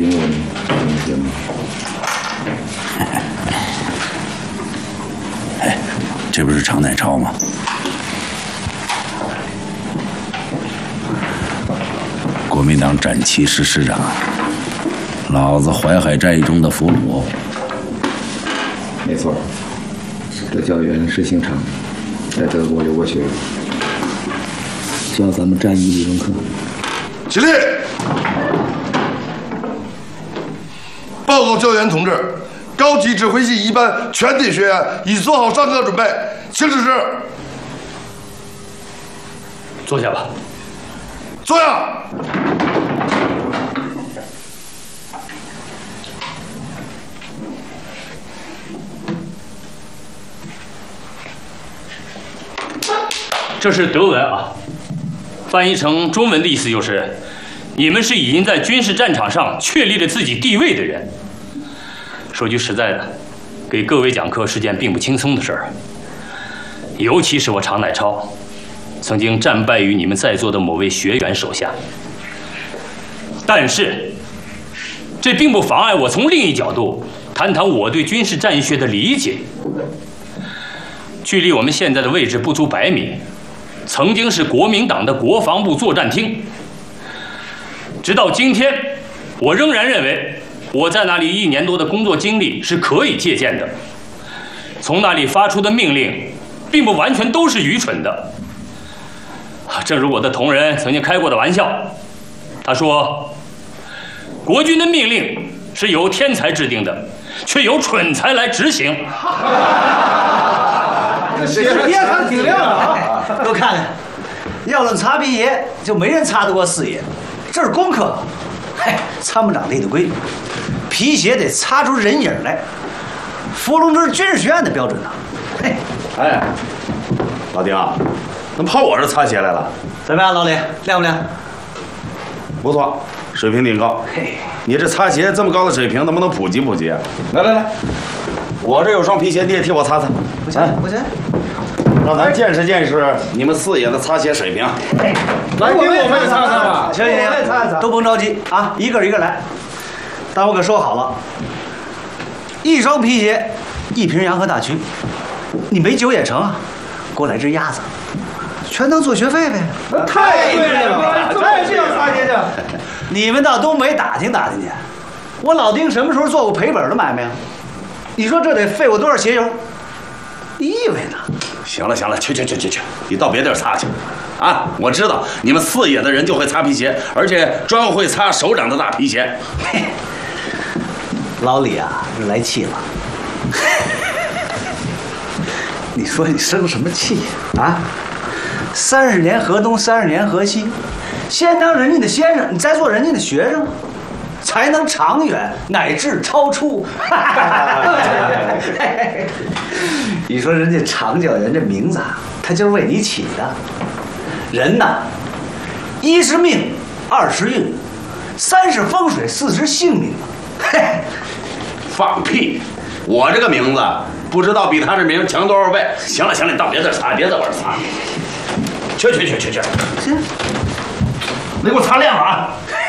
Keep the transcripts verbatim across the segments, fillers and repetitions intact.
听过这节目？哎，这不是常乃超吗？国民党展旗师师长，老子淮海战役中的俘虏。 没错，这教员石兴昌在德国留过学，教咱们战役理论课。 起立！报告教员同志，高级指挥系一班全体学员已做好上课准备，请指示。 坐下吧。 坐下。 这是德文啊，翻译成中文的意思就是：你们是已经在军事战场上确立了自己地位的人。说句实在的，给各位讲课是件并不轻松的事儿，尤其是我常乃超，曾经战败于你们在座的某位学员手下。但是，这并不妨碍我从另一角度谈谈我对军事战役学的理解。距离我们现在的位置不足百米。曾经是国民党的国防部作战厅，直到今天，我仍然认为我在那里一年多的工作经历是可以借鉴的。从那里发出的命令，并不完全都是愚蠢的。正如我的同仁曾经开过的玩笑，他说：“国军的命令是由天才制定的，却由蠢才来执行。” 这叶看挺亮啊！都看看，要论擦皮鞋，就没人擦得过四爷。这是功课，嘿，参谋长立的规矩，皮鞋得擦出人影来，伏龙芝军事学院的标准呐。嘿， 哎，老丁啊，怎么跑我这擦鞋来了？ 怎么样，老李，亮不亮？ 不错，水平挺高。 嘿， 你这擦鞋这么高的水平，能不能普及普及啊？来来来，我这有双皮鞋，你也替我擦擦。 不行不行。 让咱见识见识你们四爷的擦鞋水平。 来，给我们也擦擦吧。行行行，都甭着急啊，一个一个来。但我可说好了，一双皮鞋，一瓶洋河大曲，你没酒也成啊。给我来只鸭子，全当做学费呗。 那太对了，太这样擦鞋去。 你们到东北打听打听去，我老丁什么时候做过赔本的买卖啊？你说这得费我多少鞋油？你以为呢？ 行了行了，去去去去去，你到别地儿擦去。啊，我知道你们四野的人就会擦皮鞋，而且专会擦首长的大皮鞋。 老李啊，来气了。你说你生什么气啊？三十年河东，三十年河西，先当人家的先生，你再做人家的学生，才能长远乃至超出。你说人家常教员这名字啊，他就是为你起的。人呐，一是命，二是运，三是风水，四是性命。 放屁！我这个名字不知道比他这名强多少倍。行了行了，你到别地儿擦，别在我这擦。去去去去去。 行， 你给我擦亮了啊！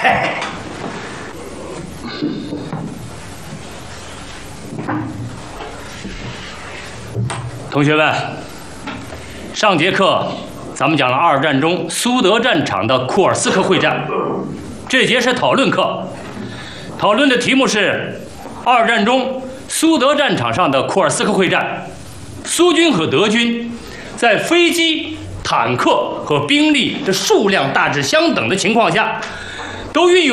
同学们，上节课咱们讲了二战中苏德战场的库尔斯克会战，这节是讨论课，讨论的题目是二战中苏德战场上的库尔斯克会战，苏军和德军在飞机、坦克和兵力的数量大致相等的情况下，都运用